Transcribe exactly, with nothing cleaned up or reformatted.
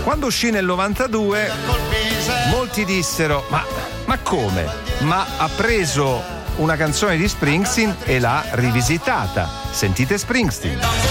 Quando uscì nel novantadue molti dissero ma, ma come? Ma ha preso una canzone di Springsteen e l'ha rivisitata. Sentite Springsteen.